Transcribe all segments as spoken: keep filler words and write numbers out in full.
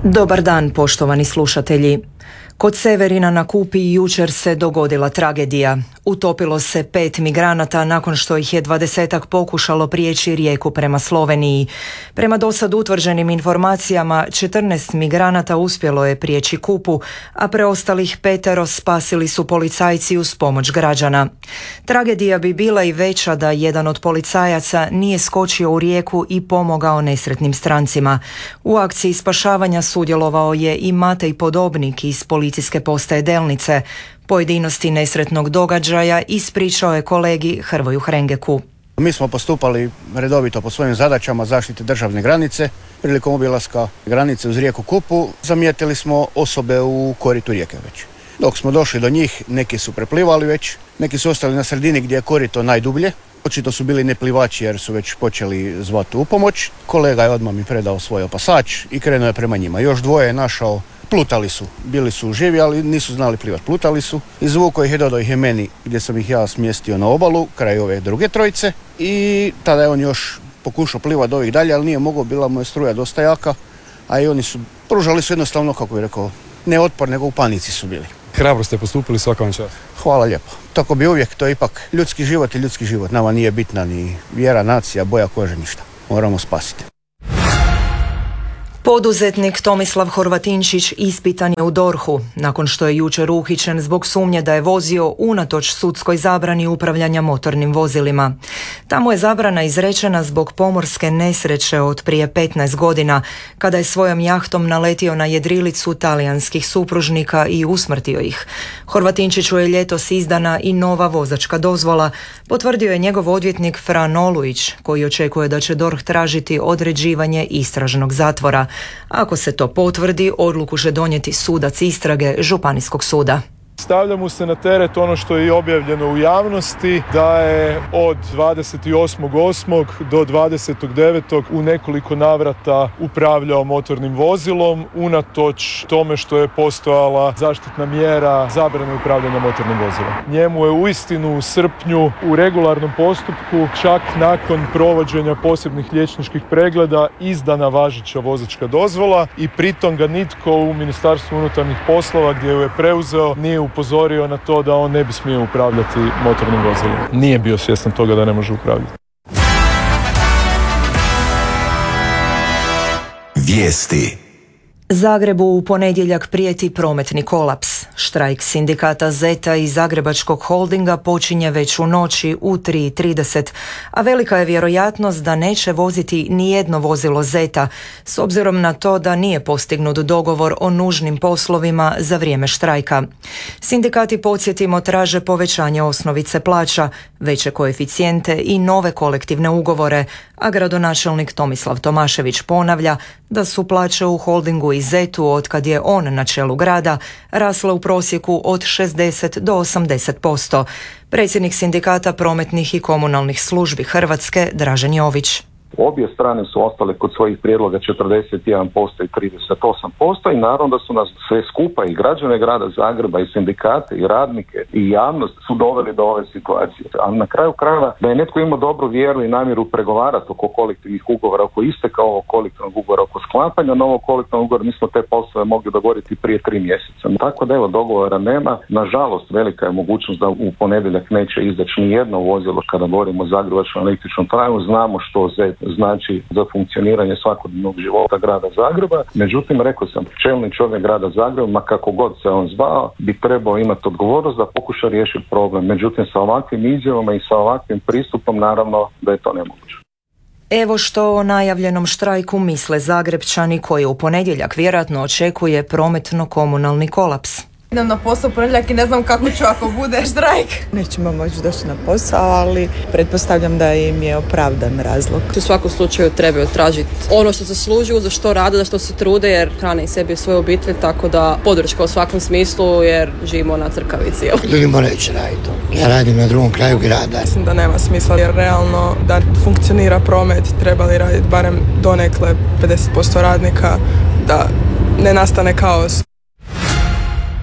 Dobar dan, poštovani slušatelji. Kod Severina na Kupi jučer se dogodila tragedija. Utopilo se pet migranata nakon što ih je dvadesetak pokušalo prijeći rijeku prema Sloveniji. Prema dosad utvrđenim informacijama, četrnaest migranata uspjelo je prijeći Kupu, a preostalih petero spasili su policajci uz pomoć građana. Tragedija bi bila i veća da jedan od policajaca nije skočio u rijeku i pomogao nesretnim strancima. U akciji spašavanja sudjelovao je i Matej Podobnik iz policijske postaje Delnice. Pojedinosti nesretnog događaja ispričao je kolegi Hrvoju Hrengeku. Mi smo postupali redovito po svojim zadaćama zaštite državne granice. Prilikom obilaska granice uz rijeku Kupu zamijetili smo osobe u koritu rijeke već. Dok smo došli do njih, neki su preplivali već, neki su ostali na sredini gdje je korito najdublje. Očito su bili neplivači jer su već počeli zvati u pomoć. Kolega je odmah mi predao svoj opasač i krenuo je prema njima. Još dvoje je našao, plutali su, bili su živi, ali nisu znali plivati, plutali su. Izvukao ih je, dodao ih je meni gdje sam ih ja smjestio na obalu, kraj ove druge trojice. I tada je on još pokušao plivati do ovih dalje, ali nije mogao, bila mu je struja dosta jaka. A i oni su, pružali su jednostavno, kako bih rekao, ne otpor, nego u panici su bili. Hrabro ste postupili, svaka vam čast. Hvala lijepo. Tako bi uvijek, to je ipak ljudski život i ljudski život. Nama nije bitna ni vjera, nacija, boja kože, ništa. Moramo spasiti. Poduzetnik Tomislav Horvatinčić ispitan je u DORH-u nakon što je jučer uhićen zbog sumnje da je vozio unatoč sudskoj zabrani upravljanja motornim vozilima. Tamo je zabrana izrečena zbog pomorske nesreće od prije petnaest godina, kada je svojom jahtom naletio na jedrilicu talijanskih supružnika i usmrtio ih. Horvatinčiću je ljetos izdana i nova vozačka dozvola, potvrdio je njegov odvjetnik Fran Olujić, koji očekuje da će DORH tražiti određivanje istražnog zatvora. Ako se to potvrdi, odluku će donijeti sudac istrage Županijskog suda. Stavlja mu se na teret ono što je i objavljeno u javnosti, da je od dvadeset osmog osmog do dvadesetog devetog u nekoliko navrata upravljao motornim vozilom, unatoč tome što je postojala zaštitna mjera zabrane upravljanja motornim vozilom. Njemu je uistinu u srpnju u regularnom postupku, čak nakon provođenja posebnih liječničkih pregleda, izdana važeća vozačka dozvola i pritom ga nitko u Ministarstvu unutarnjih poslova, gdje ju je preuzeo, nije upozorio na to da on ne bi smio upravljati motornim vozilom. Nije bio svjestan toga da ne može upravljati. Vijesti. Zagrebu u ponedjeljak prijeti prometni kolaps. Štrajk sindikata Zeta i Zagrebačkog holdinga počinje već u noći u tri i trideset, a velika je vjerojatnost da neće voziti ni jedno vozilo Zeta, s obzirom na to da nije postignut dogovor o nužnim poslovima za vrijeme štrajka. Sindikati, podsjetimo, traže povećanje osnovice plaća, veće koeficijente i nove kolektivne ugovore, a gradonačelnik Tomislav Tomašević ponavlja da su plaće u holdingu i Zetu, otkad je on na čelu grada, rasle u prosjeku od šezdeset do osamdeset posto. Predsjednik sindikata prometnih i komunalnih službi Hrvatske, Dražen Jović. Obje strane su ostale kod svojih prijedloga četrdeset jedan posto i trideset osam posto i naravno da su nas sve skupa i građane grada Zagreba i sindikate i radnike i javnost su doveli do ove situacije. Ali na kraju krajeva da je netko imao dobru vjeru i namjeru pregovarati oko kolektivnih ugovora, oko isteka ovog kolektivnog ugovora, oko sklapanja novog kolektivnog ugovora, mi smo te poslove mogli dogovoriti prije tri mjeseca. Tako da evo, dogovora nema. Nažalost, velika je mogućnost da u ponedjeljak neće izaći ni jedno vozilo kada govorimo o zagrebačkom električnom tramvaju. Znamo što Zet znači za funkcioniranje svakodnevnog života grada Zagreba. Međutim, rekao sam, čelni čovjek grada Zagreba, ma kako god se on zvao, bi trebao imati odgovornost da pokuša riješiti problem. Međutim, sa ovakvim izjavama i sa ovakvim pristupom, naravno da je to nemoguće. Evo što o najavljenom štrajku misle Zagrepčani, koji u ponedjeljak vjerojatno očekuje prometno-komunalni kolaps. Idem na posao ponedjeljak i ne znam kako ću ako bude štrajk. Nećemo moći doći na posao, ali pretpostavljam da im je opravdan razlog. U svakom slučaju trebaju tražiti ono što zaslužuju, za što rade, za što se trude, jer hrane i sebi i svoju obitelj, tako da podrška u svakom smislu, jer živimo na crkavici. Ljudi moraju će raditi. Ja radim na drugom kraju grada. Mislim da nema smisla, jer realno da funkcionira promet trebali raditi barem donekle pedeset posto radnika, da ne nastane kaos.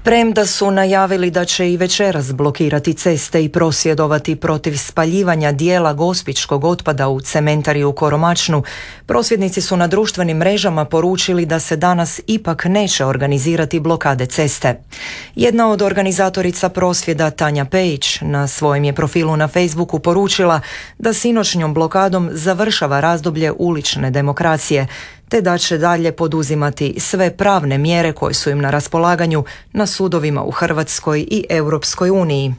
Premda su najavili da će i večeras blokirati ceste i prosvjedovati protiv spaljivanja dijela gospićkog otpada u cementari u Koromačnu, prosvjednici su na društvenim mrežama poručili da se danas ipak neće organizirati blokade ceste. Jedna od organizatorica prosvjeda, Tanja Pejić, na svojem je profilu na Facebooku poručila da sinoćnjom blokadom završava razdoblje ulične demokracije, te da će dalje poduzimati sve pravne mjere koje su im na raspolaganju na sudovima u Hrvatskoj i Europskoj uniji.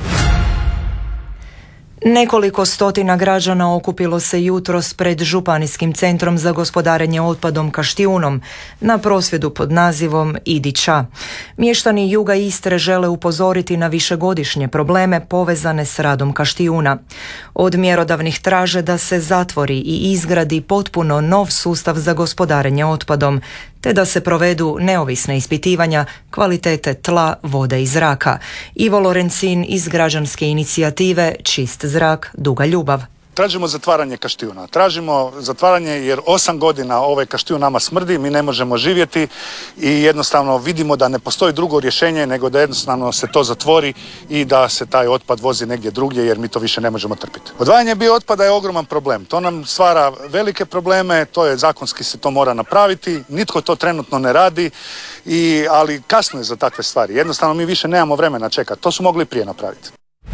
Nekoliko stotina građana okupilo se jutros pred Županijskim centrom za gospodarenje otpadom Kaštijunom na prosvjedu pod nazivom Idi ća. Mještani juga Istre žele upozoriti na višegodišnje probleme povezane s radom Kaštijuna. Od mjerodavnih traže da se zatvori i izgradi potpuno nov sustav za gospodarenje otpadom, te da se provedu neovisna ispitivanja kvalitete tla, vode i zraka. Ivo Lorencin iz građanske inicijative Čist zrak, duga ljubav. Tražimo zatvaranje Kaštijuna. Tražimo zatvaranje jer osam godina ovaj Kaštijun nama smrdi, mi ne možemo živjeti i jednostavno vidimo da ne postoji drugo rješenje nego da jednostavno se to zatvori i da se taj otpad vozi negdje drugdje jer mi to više ne možemo trpiti. Odvajanje biootpada je ogroman problem. To nam stvara velike probleme, to je zakonski se to mora napraviti, nitko to trenutno ne radi, i, ali kasno je za takve stvari. Jednostavno mi više nemamo vremena čekati. To su mogli prije napraviti.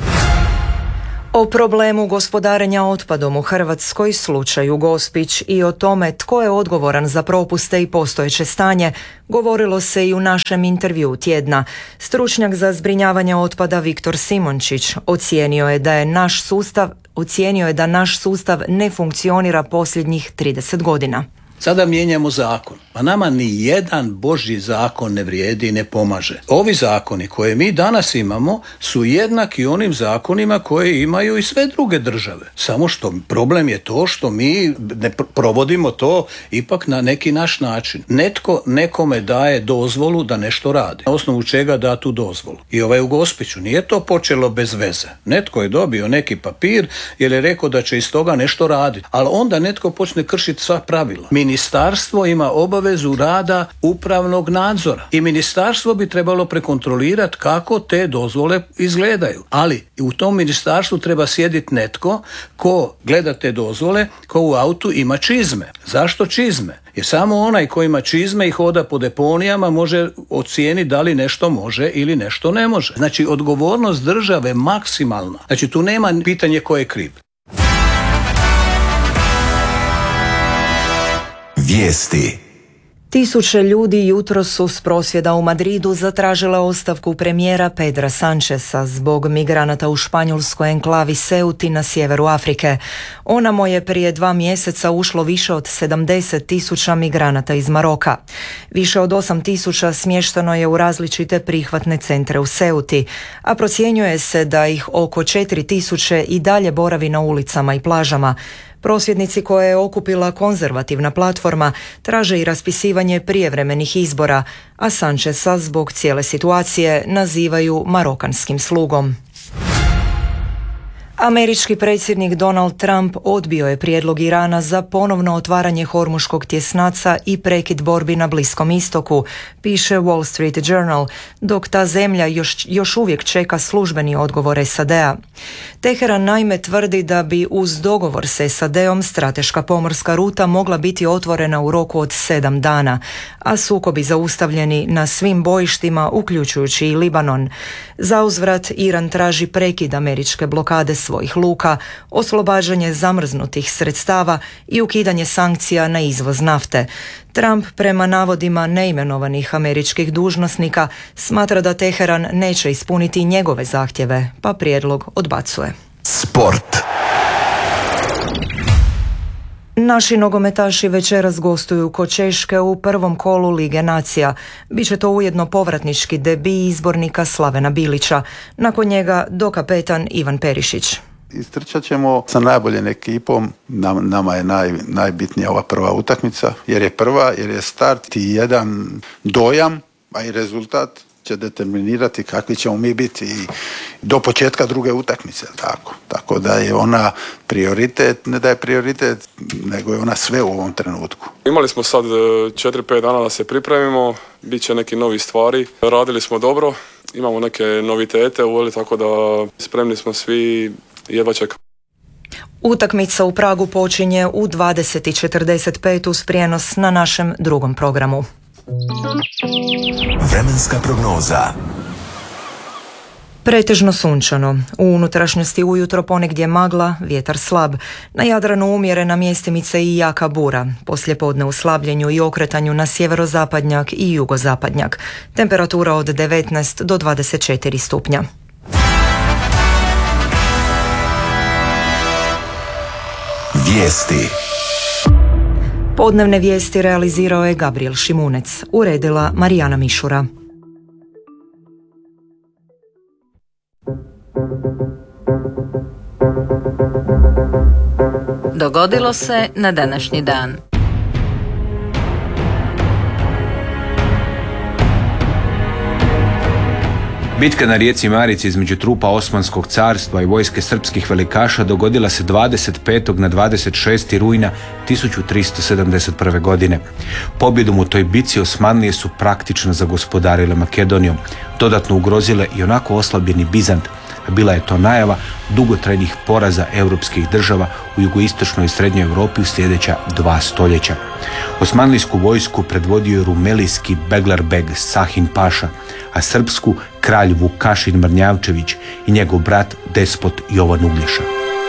O problemu gospodarenja otpadom u Hrvatskoj, slučaju Gospić i o tome tko je odgovoran za propuste i postojeće stanje govorilo se i u našem intervjuu tjedna. Stručnjak za zbrinjavanje otpada Viktor Simončić ocijenio je da je naš sustav, ocijenio je da naš sustav ne funkcionira posljednjih trideset godina. Sada mijenjamo zakon, a nama ni jedan Božji zakon ne vrijedi i ne pomaže. Ovi zakoni koje mi danas imamo su jednaki onim zakonima koje imaju i sve druge države. Samo što problem je to što mi ne provodimo to ipak na neki naš način. Netko nekome daje dozvolu da nešto radi. Na osnovu čega da tu dozvolu. I ovaj u Gospiću nije to počelo bez veze. Netko je dobio neki papir jer je rekao da će iz toga nešto raditi. Ali onda netko počne kršiti sva pravila. Ministarstvo ima obavezu rada upravnog nadzora i ministarstvo bi trebalo prekontrolirati kako te dozvole izgledaju. Ali u tom ministarstvu treba sjediti netko ko gleda te dozvole, ko u autu ima čizme. Zašto čizme? Jer samo onaj ko ima čizme i hoda po deponijama može ocijeniti da li nešto može ili nešto ne može. Znači odgovornost države maksimalna. Znači tu nema pitanje ko je kriv. Vijesti. Tisuće ljudi jutros su s prosvjeda u Madridu zatražile ostavku premijera Pedra Sancheza zbog migranata u španjolskoj enklavi Ceuti na sjeveru Afrike. Onamo je prije dva mjeseca ušlo više od sedamdeset tisuća migranata iz Maroka. Više od osam tisuća smješteno je u različite prihvatne centre u Ceuti, a procjenjuje se da ih oko četiri tisuće i dalje boravi na ulicama i plažama. Prosvjednici koje je okupila konzervativna platforma traže i raspisivanje prijevremenih izbora, a Sancheza zbog cijele situacije nazivaju marokanskim slugom. Američki predsjednik Donald Trump odbio je prijedlog Irana za ponovno otvaranje Hormuškog tjesnaca i prekid borbi na Bliskom istoku, piše Wall Street Journal, dok ta zemlja još, još uvijek čeka službeni odgovor S A D-a. Teheran naime tvrdi da bi uz dogovor s S A D-om strateška pomorska ruta mogla biti otvorena u roku od sedam dana, a sukobi zaustavljeni na svim bojištima, uključujući i Libanon. Zauzvrat Iran traži prekid američke blokade svojih luka, oslobađanje zamrznutih sredstava i ukidanje sankcija na izvoz nafte. Trump, prema navodima neimenovanih američkih dužnosnika, smatra da Teheran neće ispuniti njegove zahtjeve, pa prijedlog odbacuje. Sport. Naši nogometaši večeras gostuju kod Češke u prvom kolu Lige nacija. Biće to ujedno povratnički debi izbornika Slavena Bilića. Nakon njega dokapetan Ivan Perišić. Istrčat ćemo sa najboljom ekipom. Nam, nama je naj, najbitnija ova prva utakmica, jer je prva, jer je start i jedan dojam, a i rezultat će determinirati kakvi ćemo mi biti i do početka druge utakmice, tako. Tako da je ona prioritet, ne da je prioritet, nego je ona sve u ovom trenutku. Imali smo sad četiri pet dana da se pripremimo, bit će neki novi stvari, radili smo dobro, imamo neke novitete uveli, tako da spremni smo svi, jedva čekamo. Utakmica u Pragu počinje u dvadeset i četrdeset pet uz prijenos na našem drugom programu. Vremenska prognoza. Pretežno sunčano. U unutrašnjosti ujutro ponegdje magla, vjetar slab. Na Jadranu umjerena mjestimica i jaka bura. Poslijepodne u slabljenju i okretanju na sjeverozapadnjak i jugozapadnjak. Temperatura od devetnaest do dvadeset četiri stupnja. Vijesti. Podnevne vijesti realizirao je Gabriel Šimunec, uredila Marijana Mišura. Dogodilo se na današnji dan. Bitka na rijeci Marici između trupa Osmanskog carstva i vojske srpskih velikaša dogodila se dvadeset petog na dvadeset šesti rujna tisuću tristo sedamdeset prve. godine. Pobjedom u toj bitci Osmanlije su praktično zagospodarile Makedonijom, dodatno ugrozile i onako oslabljeni Bizant. Bila je to najava dugotrajnih poraza europskih država u jugoistočnoj i srednjoj Europi u sljedeća dva stoljeća. Osmanlijsku vojsku predvodio je rumelijski Beglerbeg Sahin Paša, a srpsku kralj Vukašin Mrnjavčević i njegov brat despot Jovan Uglješa.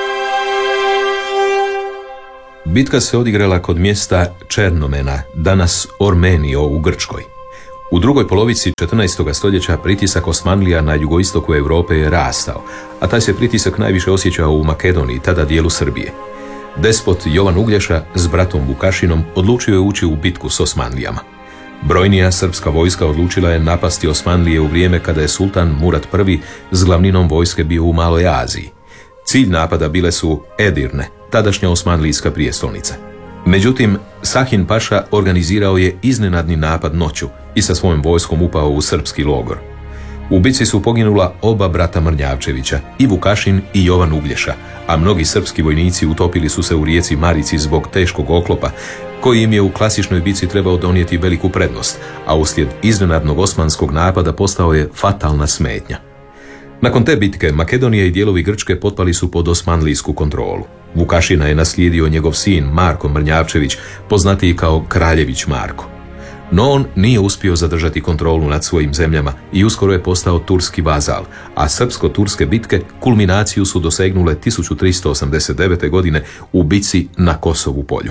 Bitka se odigrala kod mjesta Černomena, danas Ormenio u Grčkoj. U drugoj polovici četrnaestog stoljeća pritisak Osmanlija na jugoistoku Europe je rastao, a taj se pritisak najviše osjećao u Makedoniji, tada dijelu Srbije. Despot Jovan Uglješa s bratom Vukašinom odlučio je ući u bitku s Osmanlijama. Brojnija srpska vojska odlučila je napasti Osmanlije u vrijeme kada je sultan Murat I s glavninom vojske bio u Maloj Aziji. Cilj napada bile su Edirne, tadašnja osmanlijska prijestolnica. Međutim, Sahin Paša organizirao je iznenadni napad noću i sa svojom vojskom upao u srpski logor. U bitci su poginula oba brata Mrnjavčevića, i Vukašin i Jovan Uglješa, a mnogi srpski vojnici utopili su se u rijeci Marici zbog teškog oklopa, koji im je u klasičnoj bitci trebao donijeti veliku prednost, a uslijed iznenadnog osmanskog napada postao je fatalna smetnja. Nakon te bitke Makedonija i dijelovi Grčke potpali su pod osmanlijsku kontrolu. Vukašina je naslijedio njegov sin Marko Mrnjavčević, poznatiji kao Kraljević Marko. No on nije uspio zadržati kontrolu nad svojim zemljama i uskoro je postao turski vazal, a srpsko-turske bitke kulminaciju su dosegnule tisuću tristo osamdeset devete. godine u bitci na Kosovu polju.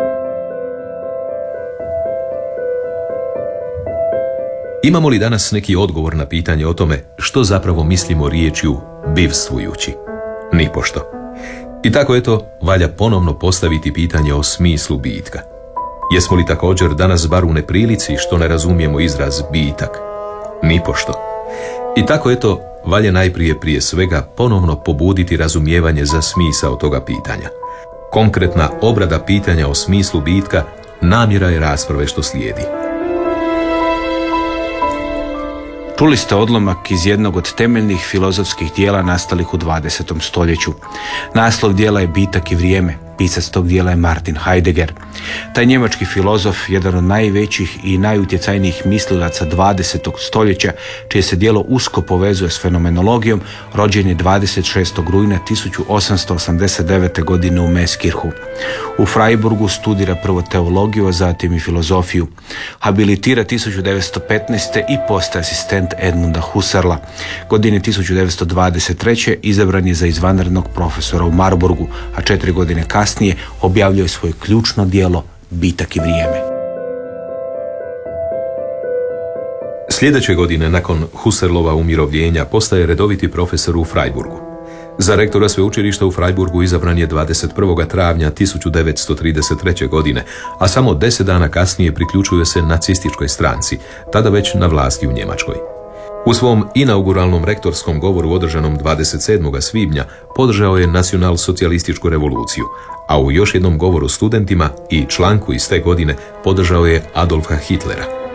Imamo li danas neki odgovor na pitanje o tome što zapravo mislimo riječju bivstvujući? Nipošto. I tako eto, valja ponovno postaviti pitanje o smislu bitka. Jesmo li također danas bar u neprilici što ne razumijemo izraz bitak? Nipošto. I tako eto, valja najprije prije svega ponovno pobuditi razumijevanje za smisao toga pitanja. Konkretna obrada pitanja o smislu bitka namjera je rasprave što slijedi. Čuli ste odlomak iz jednog od temeljnih filozofskih dijela nastalih u dvadesetom stoljeću. Naslov dijela je Bitak i vrijeme. Pisac tog dijela je Martin Heidegger. Taj njemački filozof, jedan od najvećih i najutjecajnijih mislilaca dvadesetog stoljeća, čije se dijelo usko povezuje s fenomenologijom, rođen je dvadeset šestog rujna tisuću osamsto osamdeset devete. godine u Meskirhu. U Freiburgu studira prvo teologiju, a zatim i filozofiju. Habilitira tisuću devetsto petnaeste. i postaje asistent Edmunda Husserla. Godine tisuću devetsto dvadeset treće. izabran je za izvanrednog profesora u Marburgu, a četiri godine kasnije Kasnije objavljuje svoje ključno djelo Bitak i vrijeme. Sljedeće godine, nakon Husserlova umirovljenja, postaje redoviti profesor u Freiburgu. Za rektora sveučilišta u Freiburgu izabran je dvadeset prvog travnja tisuću devetsto trideset treće. godine, a samo deset dana kasnije priključuje se nacističkoj stranci, tada već na vlasti u Njemačkoj. U svom inauguralnom rektorskom govoru održanom dvadeset sedmog svibnja podržao je nacionalsocijalističku revoluciju, a u još jednom govoru studentima i članku iz te godine podržao je Adolfa Hitlera.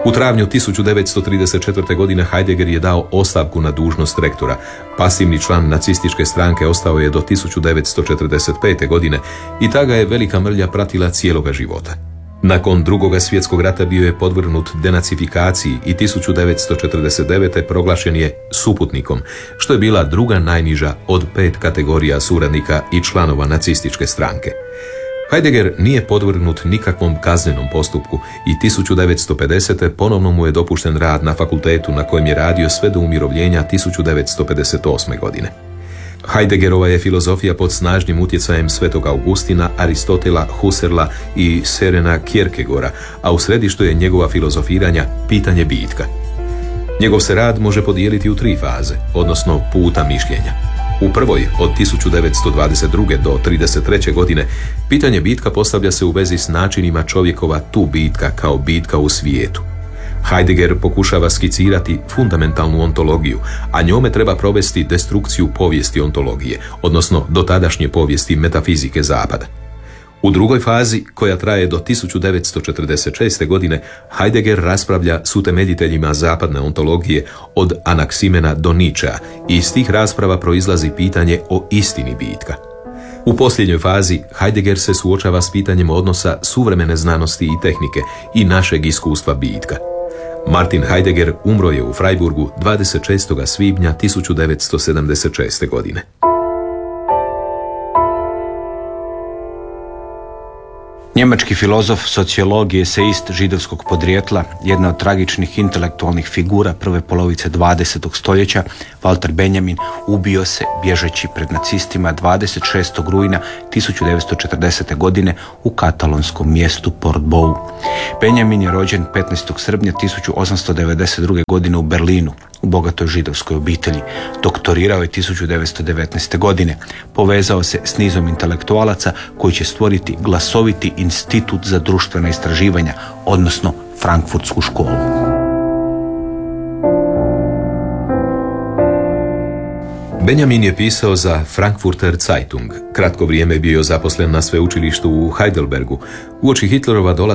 U travnju tisuću devetsto trideset četvrte. godine Heidegger je dao ostavku na dužnost rektora. Pasivni član nacističke stranke ostao je do tisuću devetsto četrdeset pete. godine i ta ga je velika mrlja pratila cijeloga života. Nakon Drugoga svjetskog rata bio je podvrgnut denacifikaciji i tisuću devetsto četrdeset devete. proglašen je suputnikom, što je bila druga najniža od pet kategorija suradnika i članova nacističke stranke. Heidegger nije podvrgnut nikakvom kaznenom postupku i tisuću devetsto pedesete. ponovno mu je dopušten rad na fakultetu na kojem je radio sve do umirovljenja tisuću devetsto pedeset osme. godine. Heideggerova je filozofija pod snažnim utjecajem Svetog Augustina, Aristotela, Husserla i Sørena Kierkegaarda, a u središtu je njegova filozofiranja pitanje bitka. Njegov se rad može podijeliti u tri faze, odnosno puta mišljenja. U prvoj, od tisuću devetsto dvadeset druge. do trideset treće. godine, pitanje bitka postavlja se u vezi s načinima čovjekova tu bitka kao bitka u svijetu. Heidegger pokušava skicirati fundamentalnu ontologiju, a njome treba provesti destrukciju povijesti ontologije, odnosno dotadašnje povijesti metafizike zapada. U drugoj fazi, koja traje do tisuću devetsto četrdeset šeste. godine, Heidegger raspravlja s utemeljiteljima zapadne ontologije od Anaksimena do Nietzschea i iz tih rasprava proizlazi pitanje o istini bitka. U posljednjoj fazi Heidegger se suočava s pitanjem odnosa suvremene znanosti i tehnike i našeg iskustva bitka. Martin Heidegger umro je u Freiburgu dvadeset šestog svibnja tisuću devetsto sedamdeset šeste. godine. Njemački filozof, sociolog i eseist židovskog podrijetla, jedna od tragičnih intelektualnih figura prve polovice dvadesetog stoljeća, Walter Benjamin, ubio se bježeći pred nacistima dvadeset šestog rujna tisuću devetsto četrdesete. godine u katalonskom mjestu Port-Bou. Benjamin je rođen petnaestog srpnja tisuću osamsto devedeset druge. godine u Berlinu, u bogatoj židovskoj obitelji. Doktorirao je tisuću devetsto devetnaeste. godine. Povezao se s nizom intelektualaca koji će stvoriti glasoviti institut za društvena istraživanja, odnosno Frankfurtsku školu. Benjamin je pisao za Frankfurter Zeitung. Kratko vrijeme bio zaposlen na sveučilištu u Heidelbergu. Uoči Hitlerova dolaska